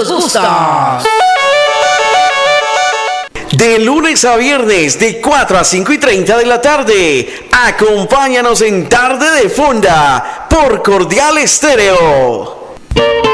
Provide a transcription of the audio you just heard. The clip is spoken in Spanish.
nos gusta. De lunes a viernes, de 4 a 5:30 de la tarde. Acompáñanos en Tarde de Fonda por Cordial Estéreo.